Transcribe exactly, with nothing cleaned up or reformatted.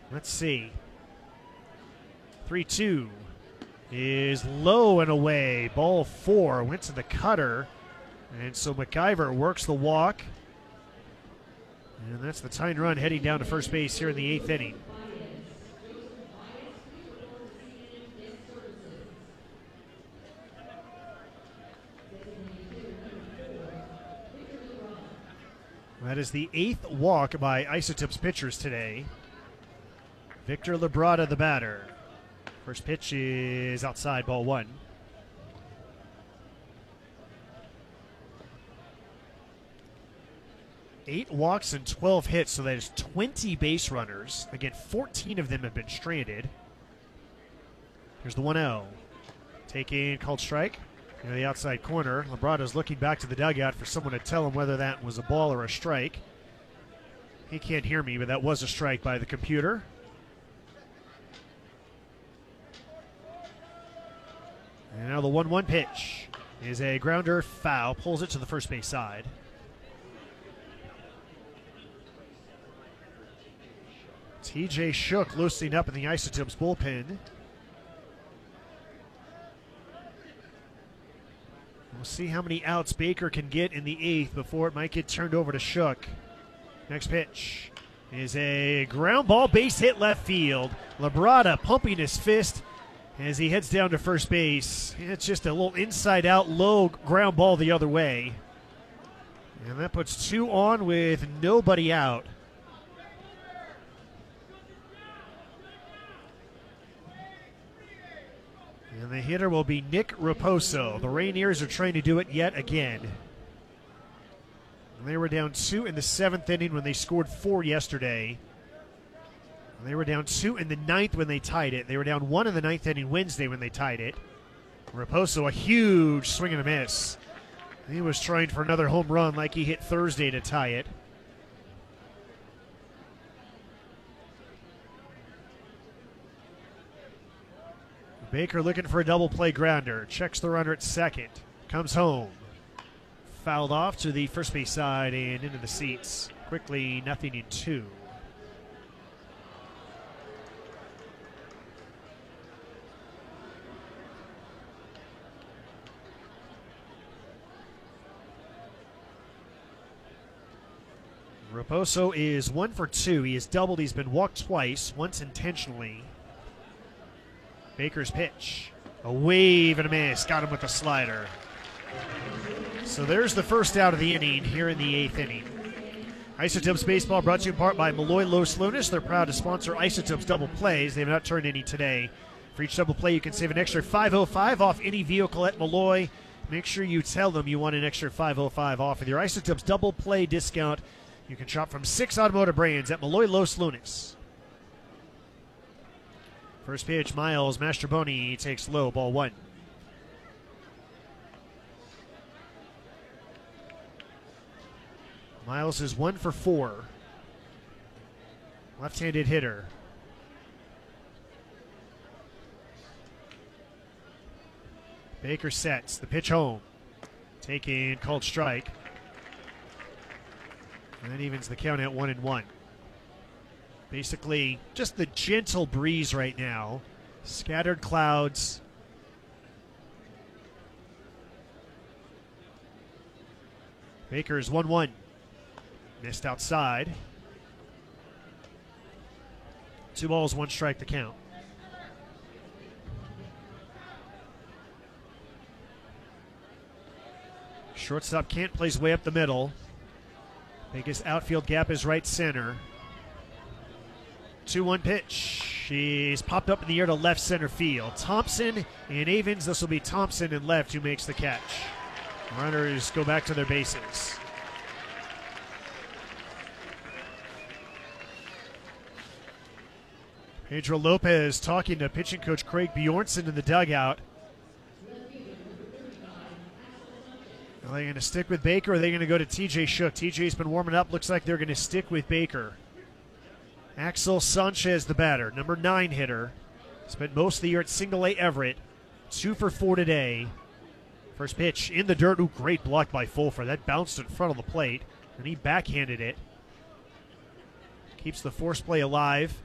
Let's see. three two is low and away. Ball four went to the cutter. And so McIver works the walk. And that's the tying run heading down to first base here in the eighth inning. That is the eighth walk by Isotopes pitchers today. Victor Labrada, the batter. First pitch is outside, ball one. Eight walks and twelve hits, so that is twenty base runners. Again, fourteen of them have been stranded. Here's the one oh. Taking, called strike. In the outside corner, Labrada's looking back to the dugout for someone to tell him whether that was a ball or a strike. He can't hear me, but that was a strike by the computer. And now the one one pitch is a grounder foul, pulls it to the first base side. T J Shook loosening up in the Isotopes bullpen. We'll see how many outs Baker can get in the eighth before it might get turned over to Shook. Next pitch is a ground ball, base hit left field. Labrada pumping his fist as he heads down to first base. It's just a little inside out low ground ball the other way. And that puts two on with nobody out. And the hitter will be Nick Raposo. The Rainiers are trying to do it yet again. And they were down two in the seventh inning when they scored four yesterday. And they were down two in the ninth when they tied it. They were down one in the ninth inning Wednesday when they tied it. Raposo, a huge swing and a miss. He was trying for another home run like he hit Thursday to tie it. Baker looking for a double play grounder. Checks the runner at second. Comes home. Fouled off to the first base side and into the seats. Quickly, nothing in two. Raposo is one for two. He has doubled. He's been walked twice, once intentionally. Baker's pitch. A wave and a miss. Got him with the slider. So there's the first out of the inning here in the eighth inning. Isotopes Baseball brought to you in part by Malloy Los Lunas. They're proud to sponsor Isotopes Double Plays. They have not turned any today. For each double play, you can save an extra five oh five off any vehicle at Malloy. Make sure you tell them you want an extra five oh five off with your Isotopes Double Play discount. You can shop from six automotive brands at Malloy Los Lunas. First pitch, Miles Mastroboni takes low, ball one. Miles is one for four. Left-handed hitter. Baker sets, the pitch home. Taking, called strike. And that evens the count at one and one. Basically, just the gentle breeze right now. Scattered clouds. Baker's one one. Missed outside. Two balls, one strike to count. Shortstop Kent plays way up the middle. Biggest outfield gap is right center. two one pitch. She's popped up in the air to left center field. Thompson and Avens. This will be Thompson in left who makes the catch. Runners go back to their bases. Pedro Lopez talking to pitching coach Craig Bjornson in the dugout. Are they going to stick with Baker or are they going to go to T J Shook? T J's been warming up. Looks like they're going to stick with Baker. Axel Sanchez, the batter, number nine hitter. Spent most of the year at Single A Everett. Two for four today. First pitch in the dirt. Ooh, great block by Fulfer. That bounced in front of the plate, and he backhanded it. Keeps the force play alive.